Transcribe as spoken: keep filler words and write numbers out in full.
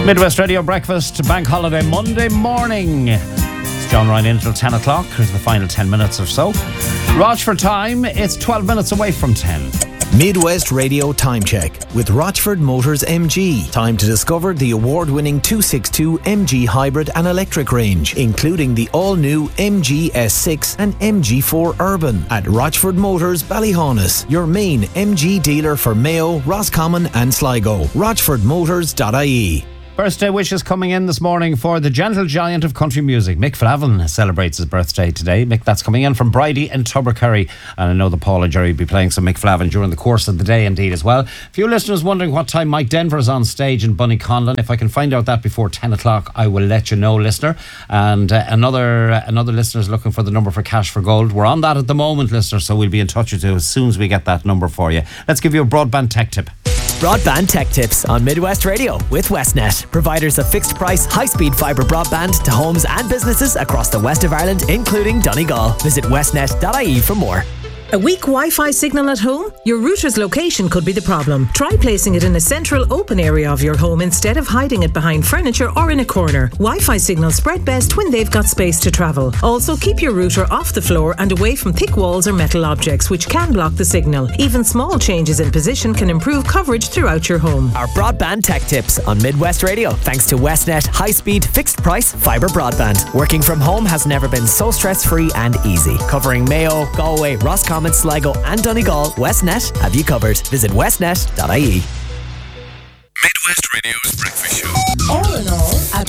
Midwest Radio Breakfast, Bank Holiday Monday morning. It's John Ryan in until ten o'clock. Here's the final ten minutes or so. Rochford time, it's twelve minutes away from ten. Midwest Radio Time Check with Rochford Motors M G. Time to discover the award-winning two sixty-two M G hybrid and electric range, including the all-new M G S six and M G four Urban at Rochford Motors Ballyhaunis, your main M G dealer for Mayo, Roscommon and Sligo. rochford motors dot I E. Birthday wishes coming in this morning for the gentle giant of country music. Mick Flavin celebrates his birthday today. Mick, that's coming in from Bridie and Tubbercurry. And I know that Paul and Jerry will be playing some Mick Flavin during the course of the day indeed as well. A few listeners wondering what time Mike Denver is on stage in Bunnyconlon. If I can find out that before ten o'clock, I will let you know, listener. And uh, another uh, another listener is looking for the number for Cash for Gold. We're on that at the moment, listener, so we'll be in touch with you as soon as we get that number for you. Let's give you a broadband tech tip. Broadband Tech Tips on Midwest Radio with Westnet, providers of fixed price, high speed fibre broadband to homes and businesses across the west of Ireland, including Donegal. Visit westnet dot I E for more. A weak Wi-Fi signal at home? Your router's location could be the problem. Try placing it in a central open area of your home instead of hiding it behind furniture or in a corner. Wi-Fi signals spread best when they've got space to travel. Also, keep your router off the floor and away from thick walls or metal objects which can block the signal. Even small changes in position can improve coverage throughout your home. Our Broadband Tech Tips on Midwest Radio, thanks to Westnet high-speed, fixed-price fibre broadband. Working from home has never been so stress-free and easy. Covering Mayo, Galway, Roscommon, Sligo and Donegal, Westnet have you covered. Visit westnet dot I E. Midwest Radio's breakfast show. All in all,